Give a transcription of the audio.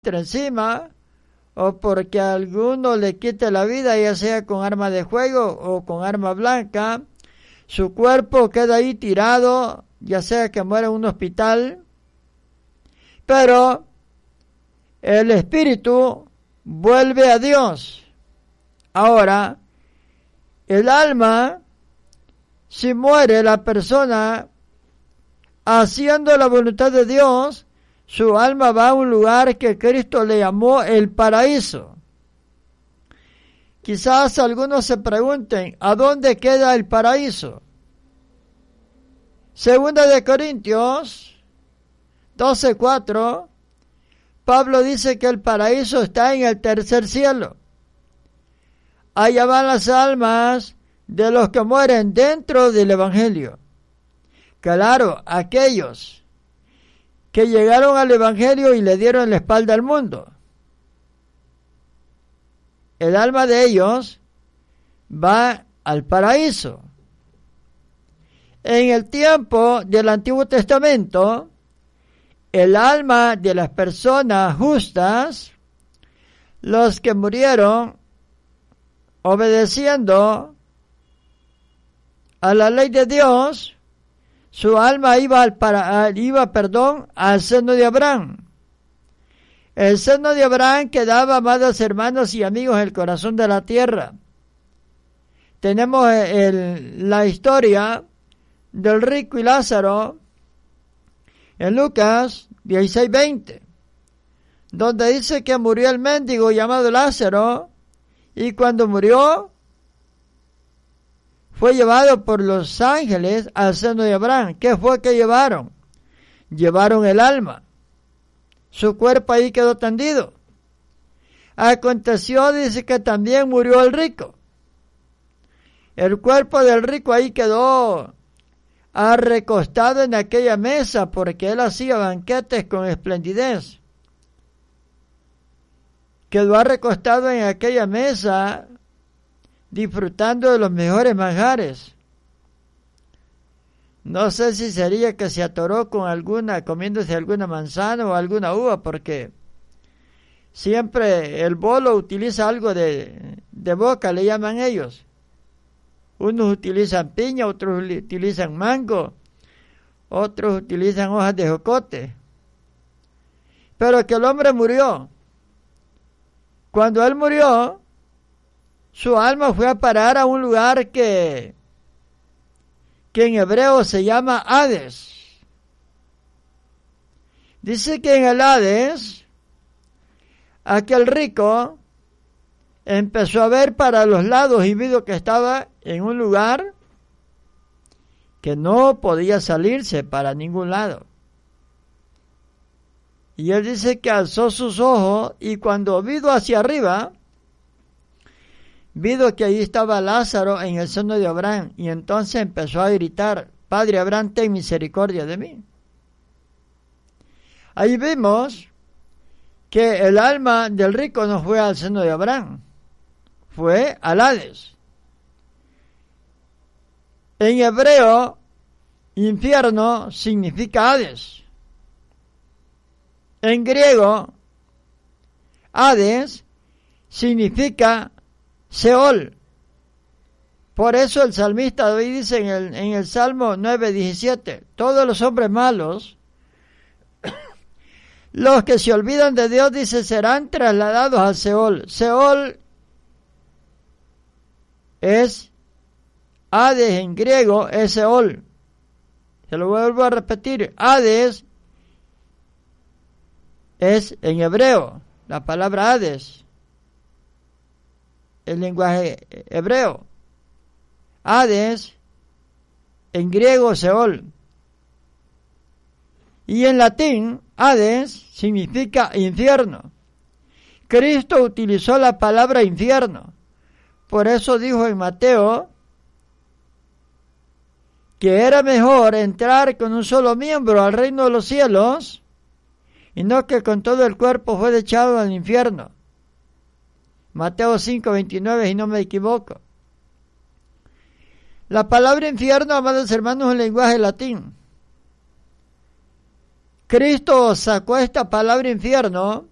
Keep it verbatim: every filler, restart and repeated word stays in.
encima, o porque a alguno le quite la vida, ya sea con arma de fuego o con arma blanca, su cuerpo queda ahí tirado, ya sea que muera en un hospital, pero el espíritu vuelve a Dios. Ahora, el alma, si muere la persona haciendo la voluntad de Dios, su alma va a un lugar que Cristo le llamó el paraíso. Quizás algunos se pregunten, ¿a dónde queda el paraíso? Segunda de Corintios doce cuatro, Pablo dice que el paraíso está en el tercer cielo. Allá van las almas de los que mueren dentro del Evangelio. Claro, aquellos que llegaron al Evangelio y le dieron la espalda al mundo. El alma de ellos va al paraíso. En el tiempo del Antiguo Testamento, el alma de las personas justas, los que murieron obedeciendo a la ley de Dios, su alma iba al para, iba, perdón, al seno de Abraham. El seno de Abraham quedaba, amados hermanos y amigos, el corazón de la tierra. Tenemos el, la historia del rico y Lázaro en Lucas dieciséis veinte, donde dice que murió el mendigo llamado Lázaro, y cuando murió fue llevado por los ángeles al seno de Abraham. ¿Qué fue que llevaron? Llevaron el alma. Su cuerpo ahí quedó tendido. Aconteció, dice, que también murió el rico. El cuerpo del rico ahí quedó recostado en aquella mesa, porque él hacía banquetes con esplendidez. Quedó recostado en aquella mesa, disfrutando de los mejores manjares. No sé si sería que se atoró con alguna, comiéndose alguna manzana o alguna uva, porque siempre el bolo utiliza algo de, de boca, le llaman ellos. Unos utilizan piña, otros utilizan mango, otros utilizan hojas de jocote. Pero que el hombre murió. Cuando él murió, su alma fue a parar a un lugar que, que en hebreo se llama Hades. Dice que en el Hades, aquel rico empezó a ver para los lados y vio que estaba en un lugar que no podía salirse para ningún lado. Y él dice que alzó sus ojos y cuando vio hacia arriba, vio que ahí estaba Lázaro en el seno de Abraham, y entonces empezó a gritar: Padre Abraham, ten misericordia de mí. Ahí vimos que el alma del rico no fue al seno de Abraham, fue al Hades. En hebreo, infierno significa Hades. En griego, Hades significa Seol. Por eso el salmista David dice en el, en el Salmo nueve diecisiete, todos los hombres malos, los que se olvidan de Dios, dice, serán trasladados al Seol. Seol es Hades en griego, es Seol. Se lo vuelvo a repetir, Hades es en hebreo, la palabra Hades, el lenguaje hebreo. Hades, en griego, Seol. Y en latín, Hades significa infierno. Cristo utilizó la palabra infierno. Por eso dijo en Mateo que era mejor entrar con un solo miembro al reino de los cielos y no que con todo el cuerpo fue echado al infierno. Mateo cinco veintinueve, si no me equivoco. La palabra infierno, amados hermanos, es un lenguaje latín. Cristo sacó esta palabra infierno